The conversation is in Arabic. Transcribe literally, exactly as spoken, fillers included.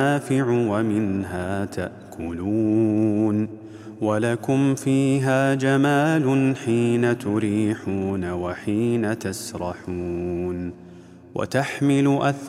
منافع ومنها تأكلون ولكم فيها جمال حين تريحون وحين تسرحون وتحمل أثقالكم